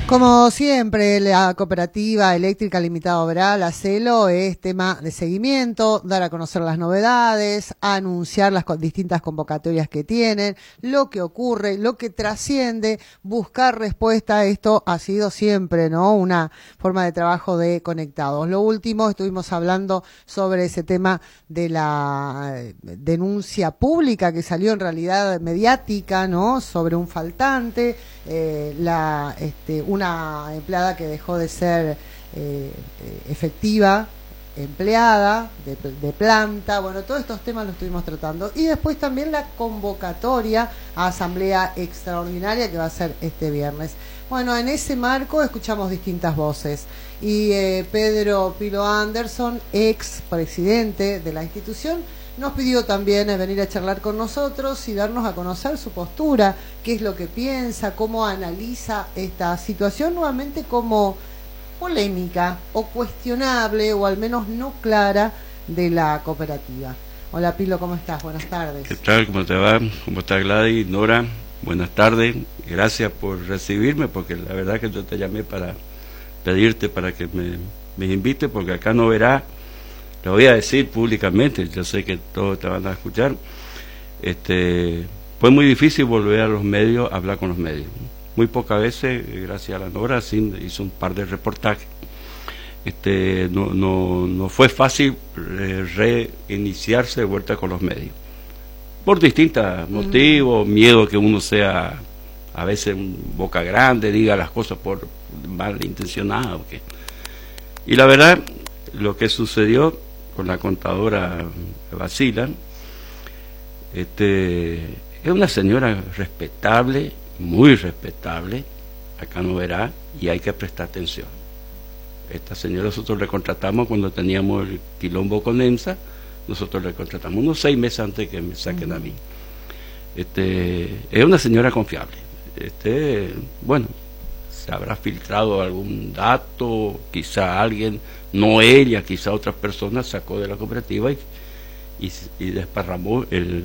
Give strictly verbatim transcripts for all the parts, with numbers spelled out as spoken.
Como siempre, la Cooperativa Eléctrica Limitada Obrera, la CELO, es tema de seguimiento, dar a conocer las novedades, anunciar las distintas convocatorias que tienen, lo que ocurre, lo que trasciende, buscar respuesta. Esto ha sido siempre, ¿no?, una forma de trabajo de Conectados. Lo último, estuvimos hablando sobre ese tema de la denuncia pública que salió en realidad mediática, ¿no?, sobre un faltante, eh, la este, una empleada que dejó de ser eh, efectiva, empleada de, de planta. Bueno, todos estos temas los estuvimos tratando. Y después también la convocatoria a asamblea extraordinaria que va a ser este viernes. Bueno, en ese marco escuchamos distintas voces. Y eh, Pedro Pilo Anderson, ex presidente de la institución, nos pidió también venir a charlar con nosotros y darnos a conocer su postura, qué es lo que piensa, cómo analiza esta situación, nuevamente como polémica o cuestionable o al menos no clara de la cooperativa. Hola Pilo, ¿cómo estás? Buenas tardes. ¿Qué tal? ¿Cómo te va? ¿Cómo está Gladys? Nora, buenas tardes. Gracias por recibirme, porque la verdad que yo te llamé para pedirte para que me, me invite, porque acá no verá. Lo voy a decir públicamente, yo sé que todos te van a escuchar. Este, fue muy difícil volver a los medios, a hablar con los medios. Muy pocas veces, gracias a la Nora, sí, hizo un par de reportajes. Este, no, no, no fue fácil eh, reiniciarse de vuelta con los medios. Por distintos motivos, mm. miedo que uno sea a veces un boca grande, diga las cosas por malintencionado. ¿Okay? Y la verdad, lo que sucedió con la contadora Basila, este, es una señora respetable, muy respetable, acá no verá, y hay que prestar atención. Esta señora nosotros le contratamos cuando teníamos el quilombo con EMSA, nosotros le contratamos unos seis meses antes que me saquen a mí. Este, es una señora confiable. Este, bueno, se habrá filtrado algún dato, quizá alguien, no ella, quizá otras personas, sacó de la cooperativa y, y, y desparramó el,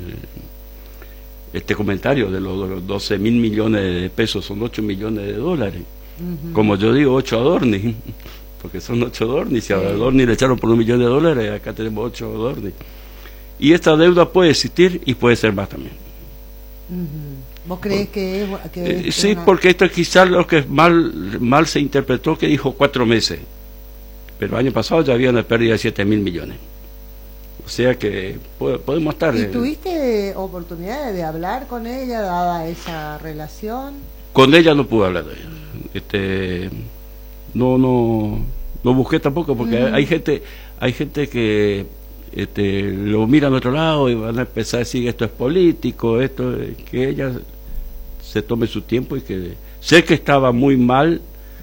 este comentario de los, de los doce mil millones de pesos, son ocho millones de dólares. Uh-huh. Como yo digo, ocho adornis, porque son ocho adornis, si a adornis le echaron por un millón de dólares, acá tenemos ocho adornis. Y esta deuda puede existir y puede ser más también. Uh-huh. ¿Vos crees que es...? Que eh, es sí, una... porque esto quizás lo que mal, mal se interpretó, que dijo cuatro meses. Pero el año pasado ya había una pérdida de siete mil millones. O sea que podemos estar... ¿Y tuviste oportunidad de hablar con ella, dada esa relación? Con ella no pude hablar de ella. Este, no, no, no busqué tampoco, porque mm. hay gente, hay gente que este, lo mira a otro lado y van a empezar a decir esto es político, esto, que ella se tome su tiempo y que sé que estaba muy mal.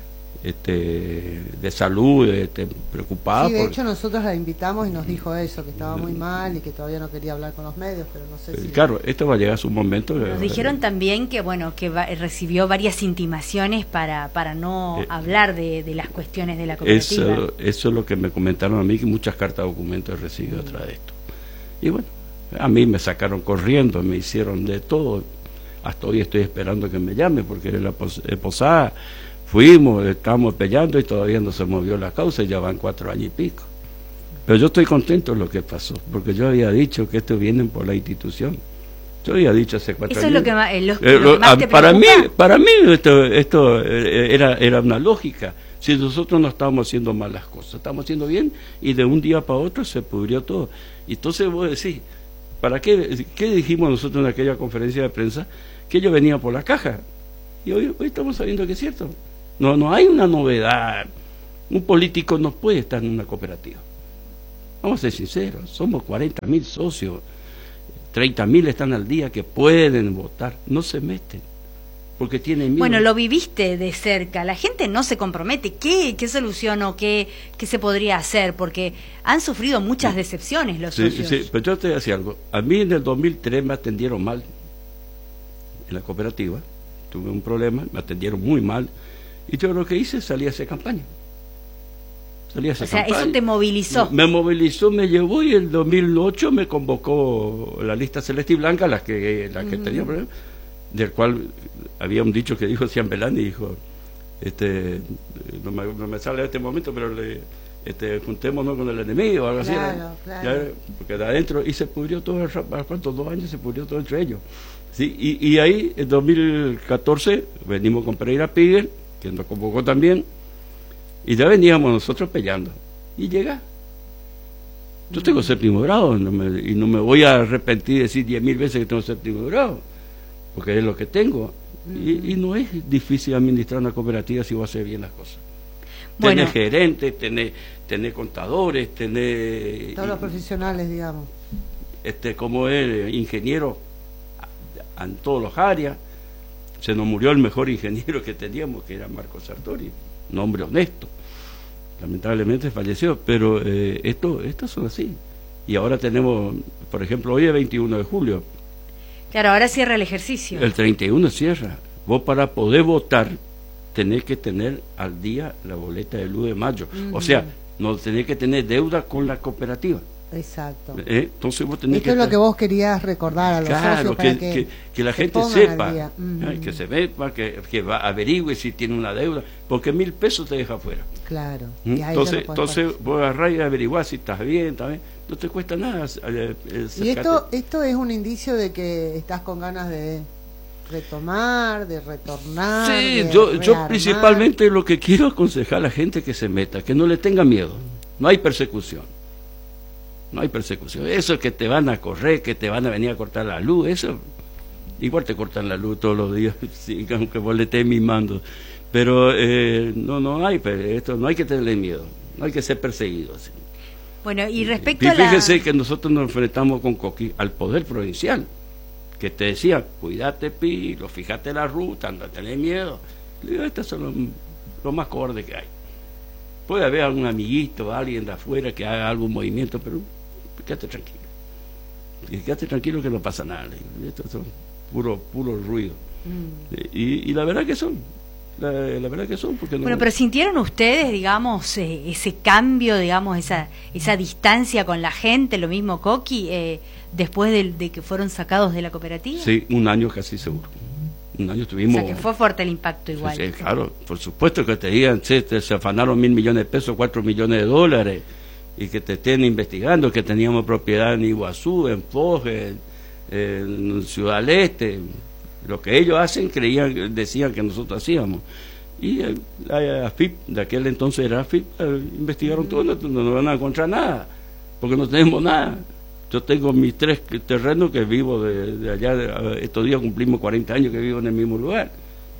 Este, de salud, este, preocupada. Sí, de por... hecho nosotros la invitamos y nos dijo eso, que estaba muy mal y que todavía no quería hablar con los medios, pero no sé si... Claro, esto va a llegar a su momento. Nos dijeron también que bueno que va, recibió varias intimaciones para para no eh, hablar de, de las cuestiones de la cooperativa. Eso, eso es lo que me comentaron a mí, que muchas cartas de documentos he recibido mm. a través de esto. Y bueno, a mí me sacaron corriendo, me hicieron de todo. Hasta hoy estoy esperando que me llame, porque la pos posada... Fuimos, estamos peleando y todavía no se movió la causa y ya van cuatro años y pico. Pero yo estoy contento de lo que pasó, porque yo había dicho que esto viene por la institución. Yo había dicho hace cuatro Eso años. Eso es lo que más, eh, lo, eh, lo que más te para preocupa. mí, para mí esto, esto era, era una lógica. Si nosotros no estábamos haciendo mal las cosas, estamos haciendo bien y de un día para otro se pudrió todo. Y entonces vos decís, ¿para qué, qué dijimos nosotros en aquella conferencia de prensa? Que ellos venían por la caja. Y hoy, hoy estamos sabiendo que es cierto. No, no hay una novedad. Un político no puede estar en una cooperativa. Vamos a ser sinceros, somos cuarenta mil socios, treinta mil están al día que pueden votar, no se meten, porque tienen miedo. Bueno, lo viviste de cerca, la gente no se compromete. ¿Qué, qué solución o qué, qué se podría hacer? Porque han sufrido muchas decepciones los sí, socios. Sí, pero yo te voy a decir algo. A mí en el dos mil tres me atendieron mal en la cooperativa, tuve un problema, me atendieron muy mal. Y yo lo que hice, salí a hacer campaña. Salí a hacer o sea, campaña. eso te movilizó. Me movilizó, me llevó y el dos mil ocho me convocó la lista celeste y blanca, las que, las que uh-huh. tenía problemas, del cual había un dicho que dijo Ciambelán y dijo, este, no me, no me sale en este momento, pero le, este, juntémonos con el enemigo o algo claro, así, claro. ya, porque de adentro, y se pudrió todo, a cuántos dos años se pudrió todo entre ellos. Sí, y, y ahí, en dos mil catorce, venimos con Pereira Piguel, que nos convocó también, y ya veníamos nosotros peleando. Y llega. Yo tengo séptimo grado, no me, y no me voy a arrepentir de decir diez mil veces que tengo séptimo grado, porque es lo que tengo. Y, y no es difícil administrar una cooperativa si vos haces bien las cosas. Bueno. Tener gerentes, tener, tener contadores, tener... Todos los profesionales, digamos. Este, como el ingeniero en todas las áreas. Se nos murió el mejor ingeniero que teníamos, que era Marco Sartori, un hombre honesto. Lamentablemente falleció, pero eh, esto, estos son así. Y ahora tenemos, por ejemplo, hoy es veintiuno de julio. Claro, ahora cierra el ejercicio. El treinta y uno cierra. Vos para poder votar tenés que tener al día la boleta de luz de mayo. Uh-huh. O sea, no tenés que tener deuda con la cooperativa. Exacto. ¿Eh? Entonces vos tenés Esto que es lo que vos querías recordar a los claro, socios que, para que, que, que la se gente pongan sepa, al día. Uh-huh. ¿eh? que se sepa, que, que va, averigüe si tiene una deuda, porque mil pesos te deja afuera. Claro. ¿Mm? Y ahí entonces, entonces vos agarrás y averiguás si estás bien, está bien, no te cuesta nada. Eh, eh, y esto, esto es un indicio de que estás con ganas de retomar, de retornar. Sí, de yo, yo principalmente lo que quiero aconsejar a la gente que se meta, que no le tenga miedo, no hay persecución. No hay persecución. Eso que te van a correr, que te van a venir a cortar la luz, eso igual te cortan la luz todos los días, sí, aunque vos le estés mimando. Pero eh, no, no hay, esto no hay que tenerle miedo, no hay que ser perseguido. ¿Sí? Bueno, y respecto y a la... fíjese que nosotros nos enfrentamos con Coqui al poder provincial, que te decía, cuídate, Pilo, fíjate la ruta, no tenés miedo. Le digo, estos son los, los más cobardes que hay. Puede haber algún amiguito, alguien de afuera que haga algún movimiento, pero quédate tranquilo. Y quédate tranquilo que no pasa nada. Estos son puro, puro ruido. Mm. Y, y la verdad que son. La, la verdad que son. Porque no... Bueno, pero ¿sintieron ustedes, digamos, eh, ese cambio, digamos, esa esa distancia con la gente, lo mismo Coqui, eh, después de, de que fueron sacados de la cooperativa? Sí, un año casi seguro. Un año estuvimos... O sea, que fue fuerte el impacto igual. Sí, sí, claro, por supuesto que te digan, se, te, se afanaron mil millones de pesos, cuatro millones de dólares, y que te estén investigando, que teníamos propiedad en Iguazú, en Foge, en, en Ciudad del Este. Lo que ellos hacen, creían, decían que nosotros hacíamos. Y eh, la A F I P, de aquel entonces era A F I P, eh, investigaron todo, no, no van a encontrar nada, porque no tenemos nada. Yo tengo mis tres terrenos que vivo de, de allá, de, estos días cumplimos cuarenta años que vivo en el mismo lugar.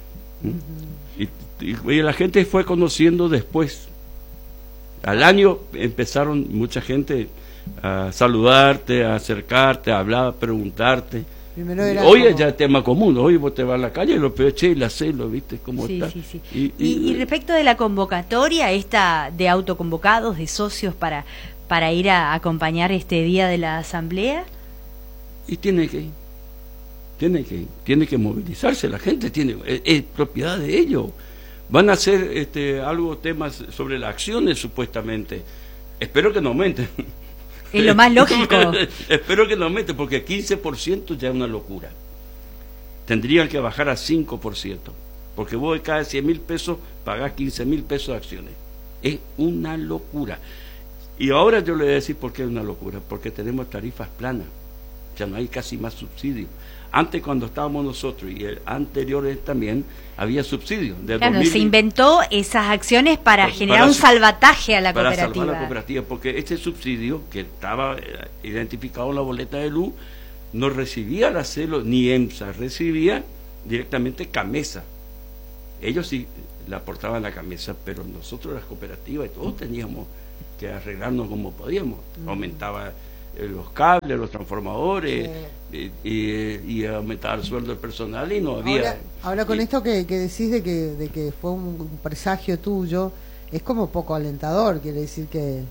¿Mm? Y, y, y la gente fue conociendo después. Al año empezaron mucha gente a saludarte, a acercarte, a hablar, a preguntarte. Hoy como... ya es tema común, hoy vos te vas a la calle y lo peor, che, la celo, ¿viste cómo sí, está? Sí, sí. Y, y, y, y respecto de la convocatoria, esta de autoconvocados, de socios para... para ir a acompañar este día de la asamblea? Y tiene que ir, tiene que ir, tiene que movilizarse, la gente tiene, es, es propiedad de ellos. Van a hacer este, algo, temas sobre las acciones supuestamente. Espero que no aumenten. Es lo más lógico. Espero que no aumenten, porque quince por ciento ya es una locura. Tendrían que bajar a cinco por ciento, porque vos de cada cien mil pesos pagás quince mil pesos de acciones. Es una locura. Y ahora yo le voy a decir por qué es una locura, porque tenemos tarifas planas, ya no hay casi más subsidios. Antes, cuando estábamos nosotros y el anteriores también, había subsidios. Claro, dos mil... se inventó esas acciones para, para generar para, un salvataje a la para cooperativa. Para salvar la cooperativa, porque este subsidio, que estaba identificado en la boleta de luz, no recibía la CELO ni EMSA, recibía directamente CAMESA. Ellos sí la aportaban a CAMESA, pero nosotros las cooperativas y todos teníamos que arreglarnos como podíamos. Uh-huh. Aumentaba eh, los cables, los transformadores, sí. y, y, y aumentaba el sueldo del personal y no había... Ahora, ahora con y, esto que, que decís de que, de que fue un, un presagio tuyo, es como poco alentador, quiere decir que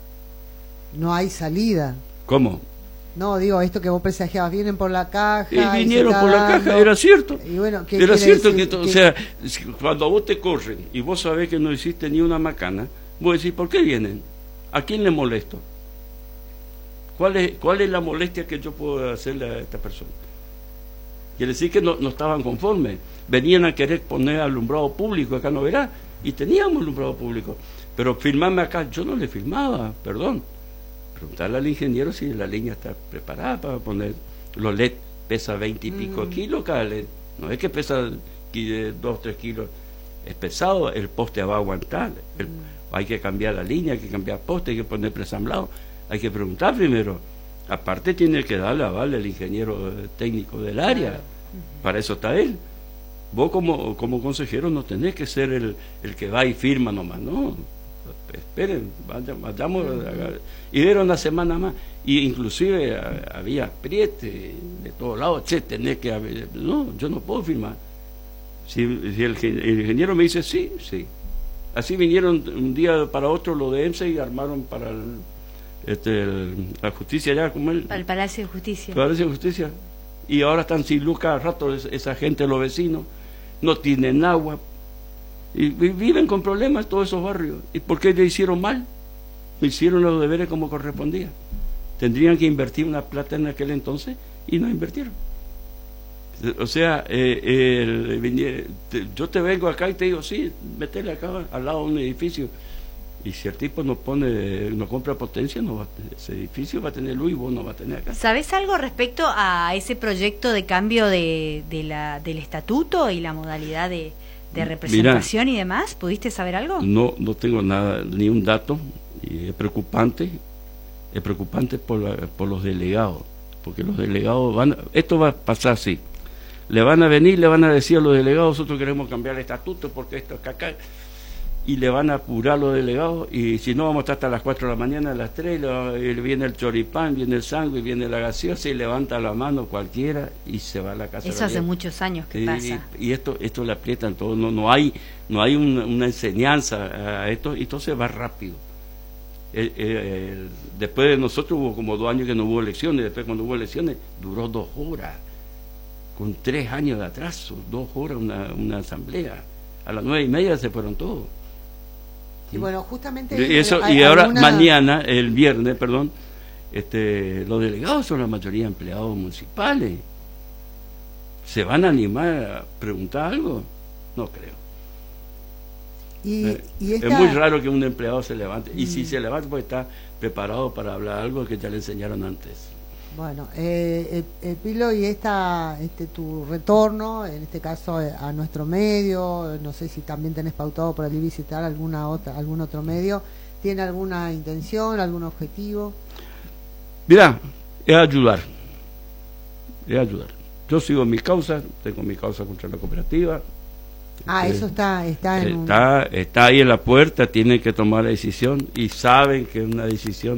no hay salida. ¿Cómo? No, digo, esto que vos presagiabas, vienen por la caja... Y vinieron por la caja, era cierto. Y bueno, ¿qué era cierto que, que, o sea, cuando a vos te corren y vos sabés que no hiciste ni una macana, vos decís, ¿por qué vienen? ¿A quién le molesto? ¿Cuál es, cuál es la molestia que yo puedo hacerle a esta persona? Quiere decir que no, no estaban conformes. venían a querer poner alumbrado público acá, ¿no verás? Y teníamos alumbrado público. Pero filmarme acá, yo no le filmaba, perdón. Preguntarle al ingeniero si la línea está preparada para poner los L E D. Pesa veinte y pico mm. kilos cada L E D. No es que pesa dos, tres kilos. Es pesado, el poste va a aguantar. El, mm. Hay que cambiar la línea, hay que cambiar poste, hay que poner presamblado. Hay que preguntar primero. Aparte tiene que darle aval el ingeniero técnico del área. Claro. Para eso está él. Vos como, como consejero no tenés que ser el, el que va y firma nomás, no. Esperen, vayamos, y era una semana más, y inclusive a, había apriete de todos lados, che, tenés que haber, no, yo no puedo firmar. Si, si el, el ingeniero me dice sí, sí. Así vinieron un día para otro los de EMSA y armaron para el, este, el, la justicia allá, como el, para el Palacio de Justicia. Palacio de Justicia. Y ahora están sin luz cada rato esa gente, los vecinos, no tienen agua. Y viven con problemas todos esos barrios. ¿Y por qué le hicieron mal? Hicieron los deberes como correspondía. Tendrían que invertir una plata en aquel entonces y no invirtieron. O sea, eh, eh, yo te vengo acá y te digo, sí, metele acá al lado de un edificio. Y si el tipo no pone, no compra potencia, no va, ese edificio va a tener luz y vos no va a tener acá. ¿Sabés algo respecto a ese proyecto de cambio de, de la, del estatuto y la modalidad de... de representación? Mirá, y demás? ¿Pudiste saber algo? No, no tengo nada, ni un dato, y es preocupante, es preocupante por, la, por los delegados, porque los delegados van, esto va a pasar así, le van a venir, le van a decir a los delegados, nosotros queremos cambiar el estatuto porque esto es acá, y le van a apurar los delegados, y si no vamos a estar hasta las cuatro de la mañana, a las tres, y viene el choripán, viene el sándwich, viene la gaseosa, y levanta la mano cualquiera y se va a la casa. Eso hace muchos años que y, pasa. Y, y esto esto le aprietan todo, no no hay no hay un, una enseñanza a esto, y entonces va rápido. El, el, el, después de nosotros hubo como dos años que no hubo elecciones, después cuando hubo elecciones duró dos horas, con tres años de atraso, dos horas una, una asamblea, a las nueve y media se fueron todos. Y bueno, justamente y eso, y ahora alguna... mañana, el viernes, perdón, este, los delegados son la mayoría empleados municipales. ¿Se van a animar a preguntar algo? No creo. Y, eh, y esta... Es muy raro que un empleado se levante, y mm. si se levanta pues está preparado para hablar algo que ya le enseñaron antes. Bueno, eh, eh, Pilo, y esta, este tu retorno, en este caso a nuestro medio, no sé si también tenés pautado por allí visitar alguna otra, algún otro medio, ¿tiene alguna intención, algún objetivo? Mirá, es ayudar, es ayudar. Yo sigo mi causa, tengo mi causa contra la cooperativa. Ah, eh, eso está, está en está, un... está ahí en la puerta, tienen que tomar la decisión y saben que es una decisión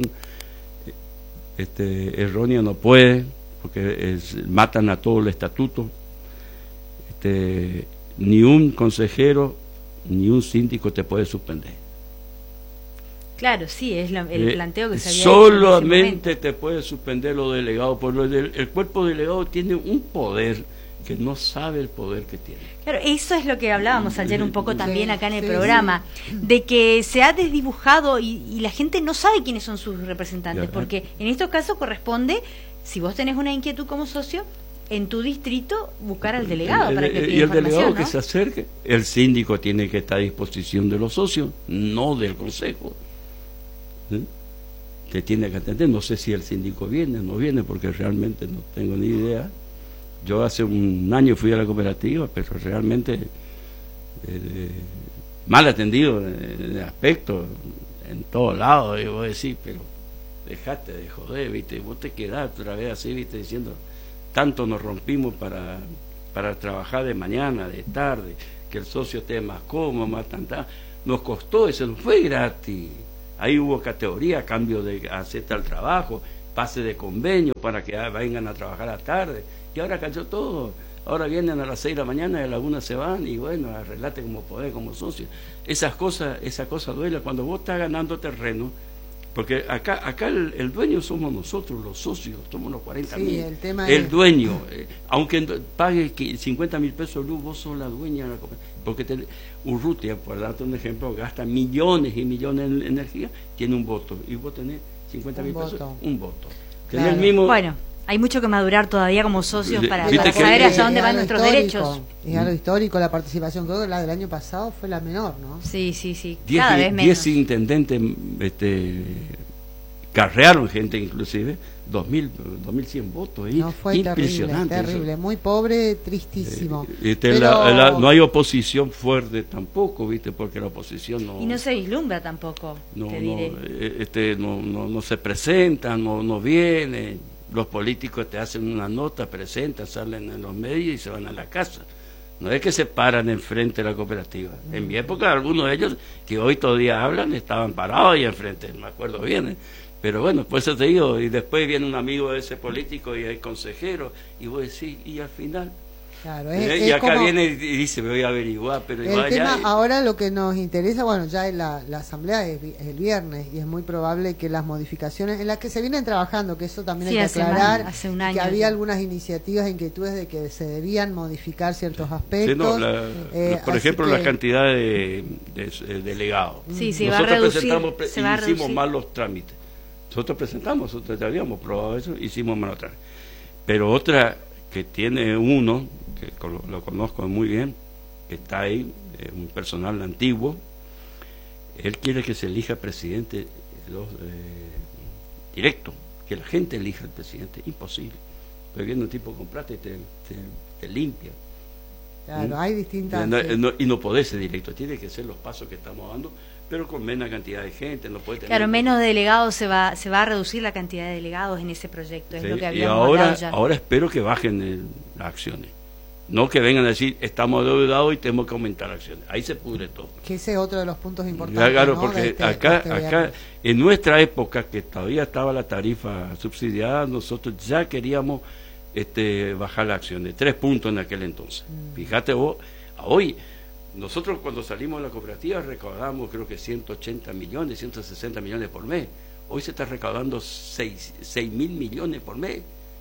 Este, errónea, no puede, porque es, matan a todo el estatuto. Este, ni un consejero ni un síndico te puede suspender. Claro, sí, es la, el eh, planteo que se había solamente hecho en te puede suspender los delegados, porque el, el cuerpo delegado tiene un poder que no sabe el poder que tiene. Claro, eso es lo que hablábamos ayer un poco también acá en el sí, programa, sí. de que se ha desdibujado y, y la gente no sabe quiénes son sus representantes, claro. porque en estos casos corresponde, si vos tenés una inquietud como socio, en tu distrito buscar al delegado el, para que el, pida y el información, delegado ¿no? que se acerque, el síndico tiene que estar a disposición de los socios, no del consejo. ¿Sí? Te tiene que atender, no sé si el síndico viene o no viene, porque realmente no tengo ni idea. Yo hace un año fui a la cooperativa, pero realmente eh, mal atendido en el aspecto, en todos lados, y vos decís, pero dejate de joder, viste, vos te quedás otra vez así, viste, diciendo, tanto nos rompimos para, para trabajar de mañana, de tarde, que el socio esté más cómodo, más tanta, nos costó, eso no fue gratis, ahí hubo categoría, cambio de hacer tal trabajo, pase de convenio para que vengan a trabajar a tarde, y ahora cayó todo, ahora vienen a las seis de la mañana y a la una se van, y bueno, arreglate como podés, como socio. Esas cosas, esa cosa duele cuando vos estás ganando terreno, porque acá acá el, el dueño somos nosotros, los socios, somos los cuarenta mil. Sí, el tema el es... dueño, eh, aunque pague cincuenta mil pesos de luz, vos sos la dueña de la cooperativa. Porque te, Urrutia, por darte un ejemplo, gasta millones y millones en energía, tiene un voto, y vos tenés cincuenta mil pesos, un voto. Tenés Claro. el mismo... Bueno. Hay mucho que madurar todavía como socios para, Viste para que- saber es- hacia dónde es van algo nuestros histórico, derechos. Es algo histórico la participación, creo que la del año pasado fue la menor, ¿no? Sí, sí, sí. Diez, Cada vez menos. diez intendentes este, carrearon gente inclusive, dos mil, dos mil cien votos. ahí. No, fue terrible, Impresionante eso. terrible, muy pobre, tristísimo. Eh, este, Pero- la- la- no hay oposición fuerte tampoco, ¿viste? Porque la oposición no... Y no se vislumbra tampoco, no, te no, diré. eh, este, no, no, no se presentan, no, no vienen. Los políticos te hacen una nota, presentan, salen en los medios y se van a la casa. No es que se paran enfrente de la cooperativa. En mi época, algunos de ellos que hoy todavía hablan estaban parados ahí enfrente, me acuerdo bien. ¿eh? Pero bueno, pues eso te digo, y después viene un amigo de ese político y es consejero, y vos decís, y al final... Claro, es, Eh, es y acá como- viene y dice, me voy a averiguar, pero el igual tema ya- ahora lo que nos interesa, bueno, ya en la, la asamblea es, vi- es el viernes y es muy probable que las modificaciones en las que se vienen trabajando, que eso también Sí, hay que hace aclarar, más- hace un y año que había ya. algunas iniciativas, inquietudes de que se debían modificar ciertos aspectos. Sí, no, la- eh, por así ejemplo, que- la cantidad de, de- de delegados. Sí, se va a Nosotros reducir, presentamos, pre- se va a hicimos reducir. mal los trámites. Nosotros presentamos, nosotros ya habíamos probado eso, hicimos mal los trámites. Pero otra que tiene uno, que con- lo conozco muy bien, que está ahí, eh, un personal antiguo, él quiere que se elija presidente los, eh, directo, que la gente elija al presidente. Imposible. Porque viene un tipo con plata y te, te, te limpia. Claro, ¿Mm? hay distintas... No, sí. no, y no podés ser directo, tiene que ser los pasos que estamos dando, pero con menos cantidad de gente, no puede tener... Claro, menos delegados, se va se va a reducir la cantidad de delegados en ese proyecto, es Sí, lo que y habíamos ahora, hablado ya. ahora espero que bajen el- las acciones, no que vengan a decir, estamos adeudados y tenemos que aumentar acciones, ahí se pudre todo. Que ese es otro de los puntos importantes. Claro, ¿no? porque de este- acá, de este acá, viernes. en nuestra época, que todavía estaba la tarifa subsidiada, nosotros ya queríamos este, bajar la acción de tres puntos en aquel entonces. Mm. Fíjate vos, hoy, nosotros cuando salimos de la cooperativa recaudamos creo que ciento ochenta millones, ciento sesenta millones por mes. Hoy se está recaudando seis mil millones por mes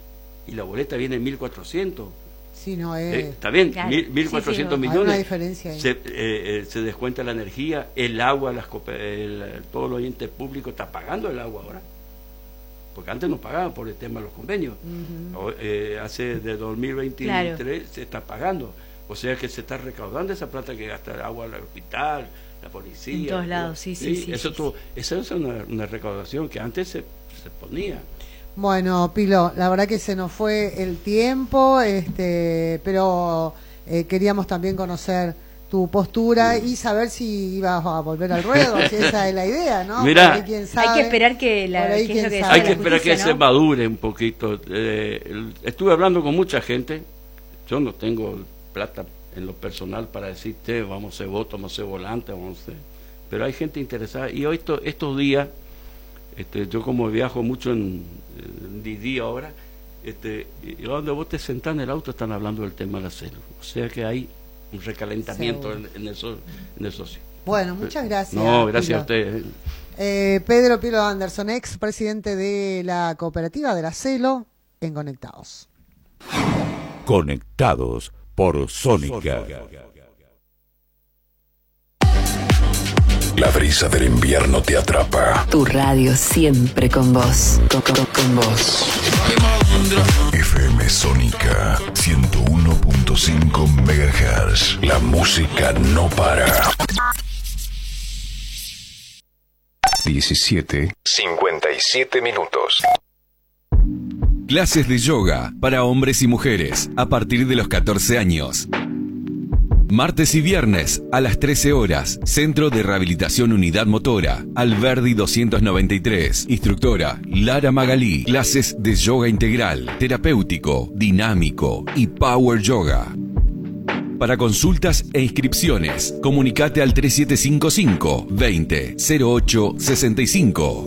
y la boleta viene en mil cuatrocientos. Sí, no, Eh, es... está bien, Claro. mil- Sí, mil cuatrocientos sí, hay millones. una diferencia ahí. Se, eh, eh, se descuenta la energía, el agua, las cope- el- todos los entes públicos está pagando el agua ahora. Porque antes no pagaban por el tema de los convenios. Ujú. O- eh, hace de dos mil veintitrés Claro. se está pagando. O sea que se está recaudando esa plata que gasta el agua al hospital, la policía. En todos todo. lados, sí, sí, sí, Eso, sí, todo- esa es una, una recaudación que antes se, se ponía. Bueno, Pilo, la verdad que se nos fue el tiempo, este, pero eh, queríamos también conocer tu postura y saber si ibas a volver al ruedo, si esa es la idea, ¿no? Mirá. Por ahí, quién sabe. Hay que esperar que la Por ahí, que es lo quién que sabe. Hay decía que la esperar que justicia, se ¿no? madure un poquito. Eh, el- estuve hablando con mucha gente. Yo no tengo plata en lo personal para decirte vamos a hacer voto, vamos a hacer volante, vamos a hacer... Pero hay gente interesada. Y hoy esto- estos días, este, yo como viajo mucho en, en Didi ahora, este, y donde vos te sentás en el auto están hablando del tema de la célula. O sea que hay un recalentamiento en, Seguro. en, el so- en el socio. Bueno, muchas gracias. No, gracias Pilo. a ustedes. Eh, Pedro Pilo Anderson, ex presidente de la cooperativa de la Celo, en Conectados. Conectados por Sónica. La brisa del invierno te atrapa. Tu radio siempre con vos. Con, con- con vos. F M Sónica ciento uno punto cinco megahertz. La música no para. diecisiete cincuenta y siete minutos. Clases de yoga para hombres y mujeres a partir de los catorce años. Martes y viernes a las trece horas. Centro de Rehabilitación Unidad Motora. Alberdi doscientos noventa y tres. Instructora Lara Magalí. Clases de yoga integral, terapéutico, dinámico y power yoga. Para consultas e inscripciones, comunicate al tres siete cinco cinco, veinte, cero ocho sesenta y cinco.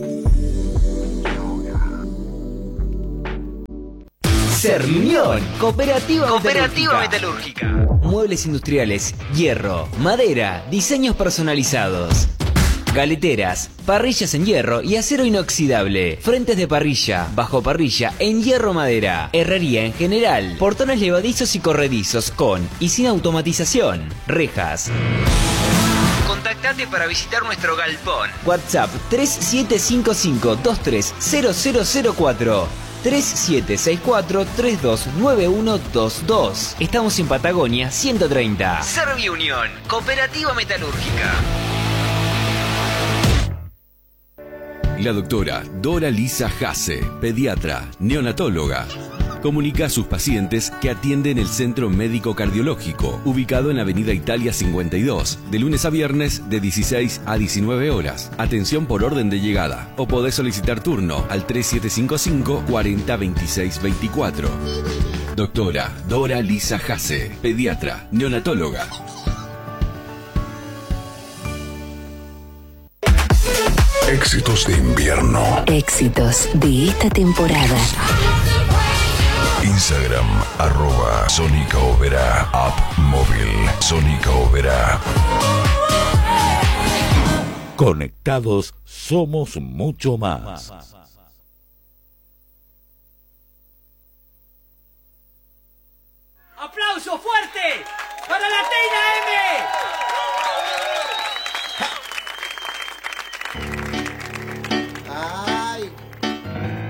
Cermión, Cooperativa, Cooperativa Metalúrgica. Muebles industriales, hierro, madera, diseños personalizados. Galeteras, parrillas en hierro y acero inoxidable. Frentes de parrilla, bajo parrilla en hierro madera. Herrería en general. Portones levadizos y corredizos con y sin automatización. Rejas. Contactate para visitar nuestro galpón. WhatsApp tres siete cinco cinco, dos tres cero cero cero cuatro. tres siete seis cuatro, tres dos nueve uno dos dos. Estamos en Patagonia ciento treinta. Serviunión, Cooperativa Metalúrgica. La doctora Dora Lisa Hasse, pediatra, neonatóloga. Comunica a sus pacientes que atiende en el Centro Médico Cardiológico, ubicado en Avenida Italia cincuenta y dos, de lunes a viernes de dieciséis a diecinueve horas. Atención por orden de llegada. O podés solicitar turno al tres siete cinco cinco, cuarenta, veintiséis, veinticuatro. Doctora Dora Lisa Hasse, pediatra, neonatóloga. Éxitos de invierno. Éxitos de esta temporada. Instagram, arroba Sónica Oberá. App móvil, Sónica Oberá. Conectados somos mucho más. ¡Aplauso fuerte para la Teina M!